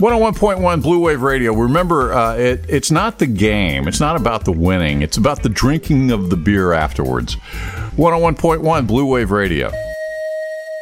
101.1 Blue Wave Radio. Remember, it's not the game. It's not about the winning. It's about the drinking of the beer afterwards. 101.1 Blue Wave Radio.